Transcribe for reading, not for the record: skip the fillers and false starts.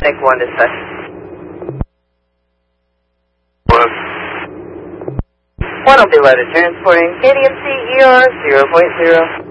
make 1 dispatch. 1 will be loaded, transporting KDMC ER 0.0.